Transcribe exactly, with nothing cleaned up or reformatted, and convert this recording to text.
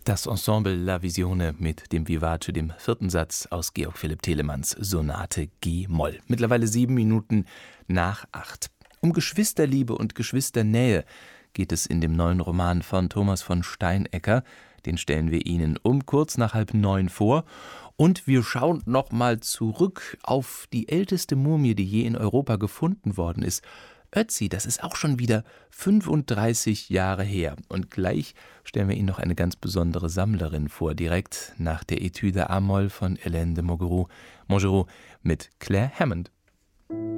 Das Ensemble La Visione mit dem Vivace, dem vierten Satz aus Georg Philipp Telemanns Sonate G-Moll. Mittlerweile sieben Minuten nach acht. Um Geschwisterliebe und Geschwisternähe geht es in dem neuen Roman von Thomas von Steinecker. Den stellen wir Ihnen um kurz nach halb neun vor. Und wir schauen noch mal zurück auf die älteste Mumie, die je in Europa gefunden worden ist. Ötzi, das ist auch schon wieder fünfunddreißig Jahre her. Und gleich stellen wir Ihnen noch eine ganz besondere Sammlerin vor, direkt nach der Etüde A-Moll von Hélène de Montgeroult, Montgeroult mit Claire Hammond.